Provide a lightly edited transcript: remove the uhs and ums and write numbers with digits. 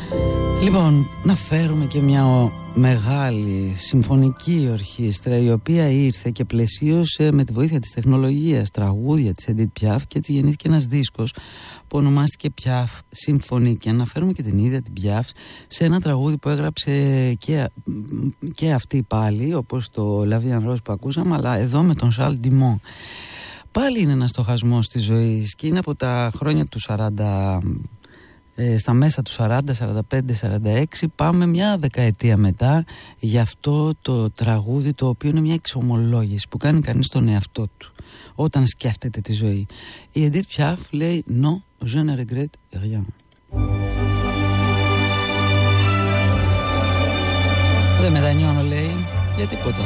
Λοιπόν, να φέρουμε και μια μεγάλη συμφωνική ορχήστρα, η οποία ήρθε και πλαισίωσε με τη βοήθεια της τεχνολογίας τραγούδια της Edith Piaf, και έτσι γεννήθηκε ένας δίσκος που ονομάστηκε Piaf Symphony. Και αναφέρουμε και την ίδια την Piaf σε ένα τραγούδι που έγραψε και αυτή πάλι, όπως το La Vie en Rose που ακούσαμε, αλλά εδώ με τον Charles Dumont. Πάλι είναι ένας στοχασμός της ζωής και είναι από τα χρόνια του 40, στα μέσα του 40, 45, 46, πάμε μια δεκαετία μετά για αυτό το τραγούδι, το οποίο είναι μια εξομολόγηση που κάνει κανείς τον εαυτό του όταν σκέφτεται τη ζωή. Η Edith Piaf λέει «Non, je ne regrette rien». Δεν μετανιώνω, λέει, για τίποτα.